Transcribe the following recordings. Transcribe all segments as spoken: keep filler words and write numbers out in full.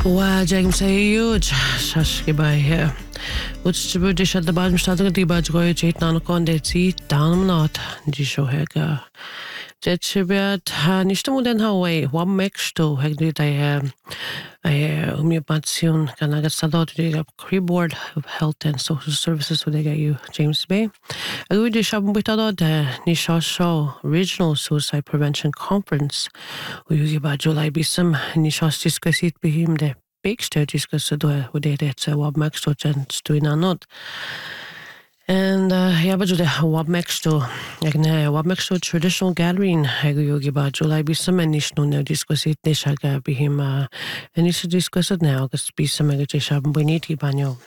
James Ayud, Shashki by here. Which to British at the bottom started the badge go eight nine conde tea, down not, Jisho Hega. Jetchibet, Nishtamudan Hawaii, one makes to Hegdit I I Umipation, can I get Sadot to up Board of Health and Social Services with you, James Bay. I would shop with a lot, Nisha Shaw Regional Suicide Prevention Conference, who you give a July be some Nisha's discuss it be him the big stage discuss to do with it, a wab max to chance to in a note. And uh, yeah, but the wab max to like a wab max to traditional gathering, I go give a July be some and Nishno now discuss it, Nishaga be him, uh, and Nisha discuss it now, because be some meditation, we need to banyo.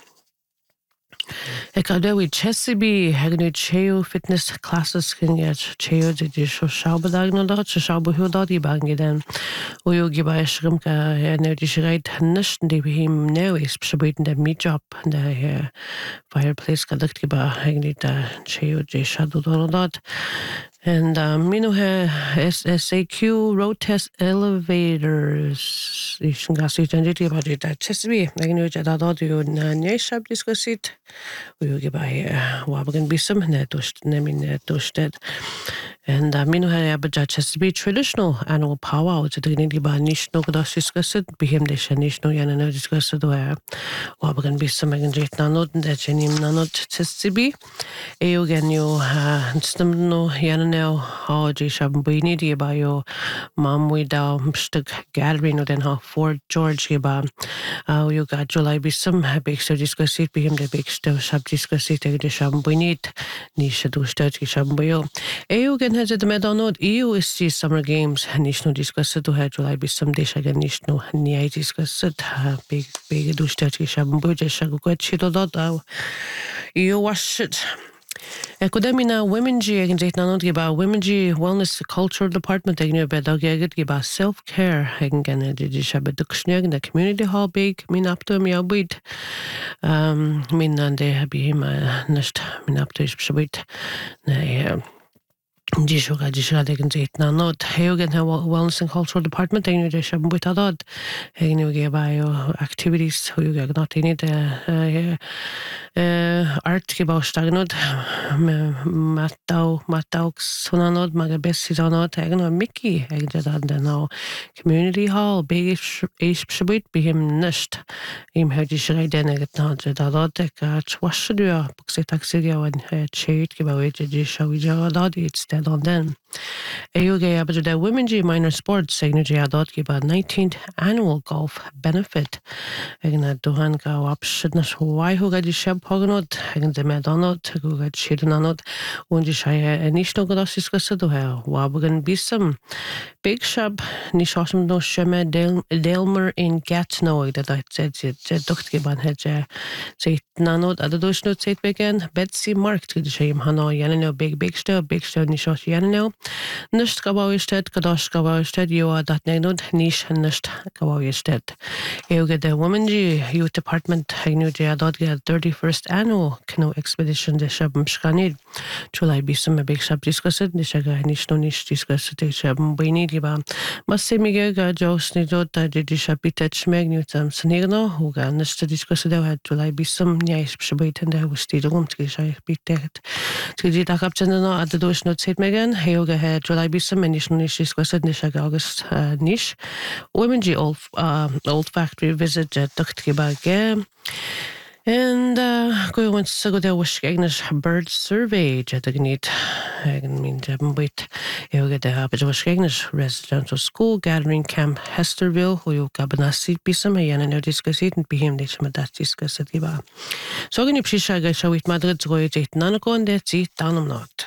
Ik had Chesapeake, Hagnu Cheo fitness classes can get Cheo did you show Shabadag no dot, Shabu who dot you bang then. O you give a shrimka and now this right nation de him now is Shabatin the meat job and the fireplace conduct giba Hagni Cheo J Shadow dot. And um, you know, S S A Q road test elevators. You should go see it about it. Chesapeake, I know that that you na shop discuss it. We give by Wabagan Bissum, net naming net toasted. And um, you know, I have a Chesapeake traditional annual power which the Nidi by Nishno Godas discuss it. Be him the Shanishno Yanano discuss it where Wabagan Bissum and Jet Nanot and that Jenim Nanot Chesapeake. Eogan you Stumno Yan. Now, how do you have been by your mom without stuck gathering or then how Fort George giba? Uh, you got July be some big so discuss it be him the big stuff shop discuss it the sham bonit Nisha do start shamboyo. Eu can has the medonod E U is the summer games Nishno discuss it to have July be some dish again Nishno Nia discuss it big big do start shambo shago got shit or dot. You wash it. Academina Women G again not about Women G Wellness Cultural Department again about about self care again did you have a duxneg in the community hall big mean up to me a bit um mean and they have him nest mean up to shabit Jishoga Jisha they can say it now not Hagen Wellness and Cultural Department and you just have with a lot and you give by activities who you get not in it art about stagnant Matau Matau Sonanot Magabessi on not Agno Mickey Egg now community hall big ish shabit be him nest him had you should then get not a lot what should you book taxi and shade give away to Jisha with your lot it's on then. Ayuga but the Women G Minor Sports Signature Adot give a nineteenth annual golf benefit. Egna Duhan go up shouldn't why who got you shep hoganot, and the Madonot, who got shidanot, when you shy a nishno godas discuss to her, Wabagan Bissum. Big shop, Nishosum no Shema Delmer in Gatno that I said it, Duktgiban had say nanot, other dos not say again, Betsy Mark to the shame Hano Yanino big big stir, big stir Nishos Yanino. Nust Gabawisted, Kadosh Gabawisted, you are that named Nish and Nust Gabawisted. You get the Women G Youth Department, I knew they had the thirty-first annual canoe expedition, the Shabam Shkanid. July be some a big shop discuss it, the Shaga Nishno Nish discuss it, the Shabam Bainidiba. Must say Miguel Jos Nidot, the Dishabitach Magnutam Sanigno, who got Nust to discuss it, had July be some nice Shabit and I was still room to get big debt. To the Dakap General at the Dosh Not Saint Megan, Hayoga had July be some and Nishno Nish discuss it, the Shaga August Nish. Women G old old factory visit at Duktgiba. And uh, go on to go there with Agnes bird survey. Jetagnit, I mean, Jabwit, you get the habit of Agnes residential school gathering camp Hesterville, who you cabana seat be some and no discuss it and be him that that discuss it. So, I'm going to show it Madrid to go to Nanako and that's it down not.